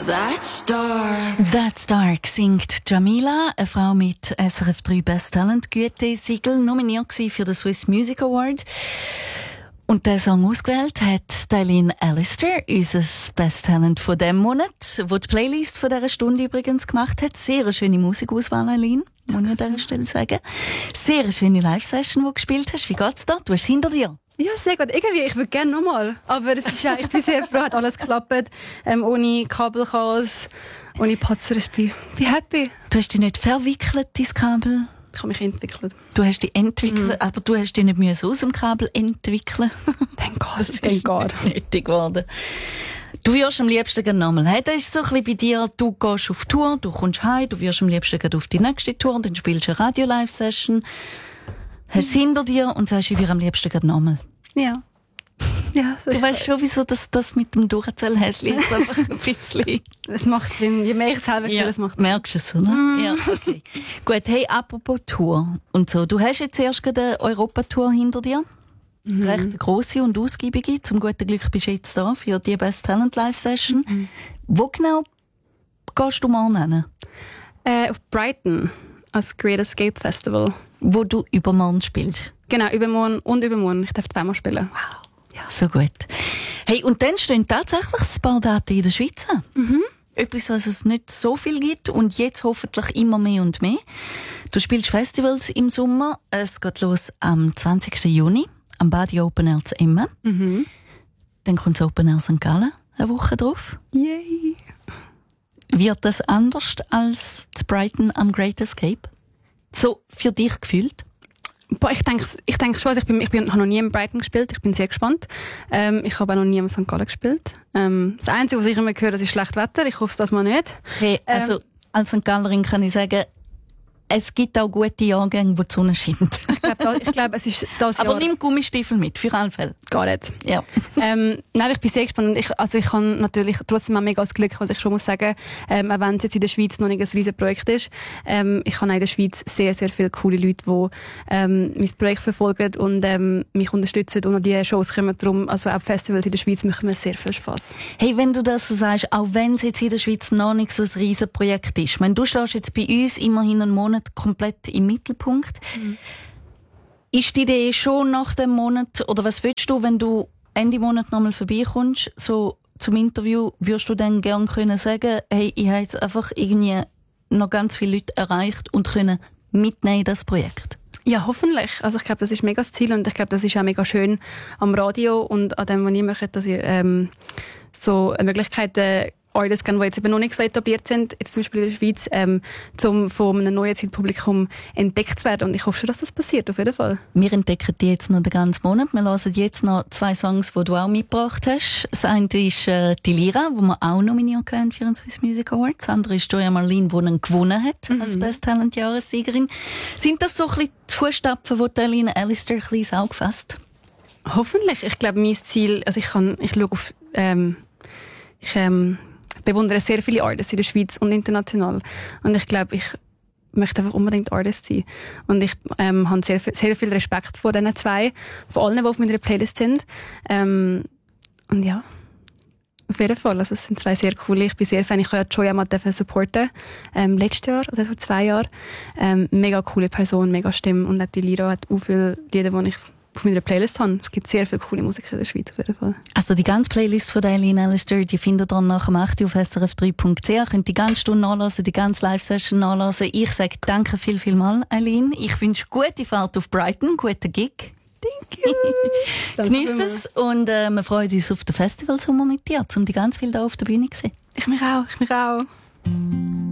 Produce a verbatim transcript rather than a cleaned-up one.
That's dark. That's dark singt Jamila, eine Frau mit S R F drei Best Talent Gütesiegel, nominiert für den Swiss Music Award. Und der Song ausgewählt hat Eileen Allister, unser Best Talent von diesem Monat, wo die Playlist von dieser Stunde übrigens gemacht hat. Sehr eine schöne Musikauswahl, Eileen, muss ich an dieser Stelle sagen. Sehr eine schöne Live-Session, die du gespielt hast. Wie geht's da? Du hast es hinter dir. Ja, sehr gut. Irgendwie, ich würde gerne nochmal. Aber es ist ja, ich bin sehr froh, hat alles geklappt. Ähm, ohne Kabelchaos, ohne Patzer. Ich bin, bin happy. Du hast dich nicht verwickelt, dein Kabel? Ich habe mich entwickelt. Du hast dich entwickelt, mm. aber du hast dich nicht müssen aus dem Kabel entwickeln. Thank God. Das ist Gott. nötig geworden. Du wirst am liebsten gerne nochmal. Hey, das ist so ein bisschen bei dir, du gehst auf Tour, du kommst heim, du wirst am liebsten gerne auf die nächste Tour und dann spielst du eine Radio-Live-Session. Hast es hinter dir und sagst, ich will am liebsten gerne nochmal. Ja. Ja, du weißt schon, wieso das, das mit dem Durchzählhäschen jetzt einfach ein bisschen... Es macht Sinn. Je mehr ich es selber ja. fühle, es macht Merkst du es, oder? Mm. Ja, okay. Gut, hey, apropos Tour und so. Du hast jetzt erst eine Europatour hinter dir. Mhm. Recht grosse und ausgiebige. Zum guten Glück bist du jetzt da für die Best Talent Live Session. Mhm. Wo genau gehst du mal hin? Äh, auf Brighton, als Great Escape Festival. Wo du übermorgen spielst? Genau, übermorgen und übermorgen. Ich darf zweimal spielen. Wow. Ja. So gut. Hey, und dann stehen tatsächlich ein paar Daten in der Schweiz an. Mhm. Etwas, was es nicht so viel gibt und jetzt hoffentlich immer mehr und mehr. Du spielst Festivals im Sommer. Es geht los am zwanzigsten Juni am Badi Open Air zu Emmen. Mhm. Dann kommt das Open Air Sankt Gallen eine Woche drauf. Yay! Wird das anders als das Brighton am Great Escape? So für dich gefühlt? Boah, ich denke ich denk schon, also ich, bin, ich bin, habe noch nie in Brighton gespielt, ich bin sehr gespannt. Ähm, ich habe auch noch nie in Sankt Gallen gespielt. Ähm, das Einzige, was ich immer höre, ist schlecht Wetter, ich hoffe das mal nicht. Hey, also ähm, als Sankt Gallerin kann ich sagen, es gibt auch gute Jahrgänge, wo die Sonne scheint. Ich glaube, glaub, es ist das Aber Jahr... nimm Gummistiefel mit, für alle Fälle. Gar nicht. Ja. ähm, nein, ich bin sehr gespannt. Ich, also ich habe natürlich trotzdem auch mega das Glück, was ich schon muss sagen, ähm, auch wenn es jetzt in der Schweiz noch nicht ein riesen Projekt ist. Ähm, ich habe auch in der Schweiz sehr, sehr viele coole Leute, die ähm, mein Projekt verfolgen und ähm, mich unterstützen und an diese Shows kommen. Darum, also auch Festivals in der Schweiz machen mir sehr viel Spass. Hey, wenn du das so sagst, auch wenn es jetzt in der Schweiz noch nicht so ein riesen Projekt ist, ich meine, du stehst jetzt bei uns immerhin einen Monat komplett im Mittelpunkt. Mhm. Ist die Idee schon nach dem Monat, oder was willst du, wenn du Ende Monat nochmal vorbeikommst, so zum Interview, würdest du dann gerne können sagen, hey, ich habe jetzt einfach irgendwie noch ganz viele Leute erreicht und können mitnehmen in das Projekt? Ja, hoffentlich. Also ich glaube, das ist mega das Ziel und ich glaube, das ist auch mega schön am Radio und an dem, was ihr macht, dass ihr ähm, so Möglichkeiten Artists kennen, die jetzt eben noch nicht so etabliert sind, jetzt zum Beispiel in der Schweiz, ähm, um von einem neuen Zielpublikum entdeckt zu werden. Und ich hoffe schon, dass das passiert, auf jeden Fall. Wir entdecken die jetzt noch den ganzen Monat. Wir hören jetzt noch zwei Songs, die du auch mitgebracht hast. Das eine ist äh, «Die Lira», die wir auch nominiert haben für den Swiss Music Award. Das andere ist «Joya Marlin», die ihn gewonnen hat mhm. als Best Talent Jahressiegerin. Sind das so ein bisschen die Fußstapfen, die Eileen Allister ein bisschen ins Auge fasst? Hoffentlich. Ich glaube, mein Ziel, also ich kann, ich schaue auf, ähm, ich, ähm, bewundere sehr viele Artists in der Schweiz und international. Und ich glaube, ich möchte einfach unbedingt Artist sein. Und ich ähm, habe sehr, sehr viel Respekt vor diesen zwei, vor allen, die auf meiner Playlist sind. Ähm, und ja, auf jeden Fall. Also es sind zwei sehr coole. Ich bin sehr Fan. Ich kann ja Joya mal supporten. Ähm, letztes Jahr oder vor zwei Jahren. Ähm, mega coole Person, mega Stimme. Und auch die Lira hat auch viele Lieder, die ich auf meiner Playlist haben. Es gibt sehr viele coole Musiker in der Schweiz auf jeden Fall. Also die ganze Playlist von Eileen Allister, die findet ihr nach dem acht Uhr auf S R F drei Punkt c h. Könnt die ganze Stunde nachlesen, die ganze Live-Session nachlesen. Ich sage danke viel, viel mal, Eileen. Ich wünsche gute Fahrt auf Brighton, guten Gig. Thank you. Genieß es und äh, wir freuen uns auf den Festivalsommer mit dir, um die ganz viel da auf der Bühne zu sehen. Ich mich auch, ich mich auch.